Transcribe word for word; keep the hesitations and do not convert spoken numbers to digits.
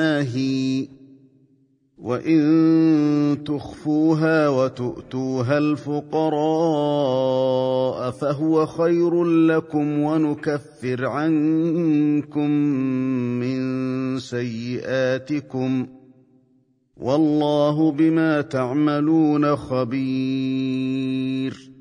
وإن تخفوها وتؤتوها الفقراء فهو خير لكم ونكفر عنكم من سيئاتكم والله بما تعملون خبير.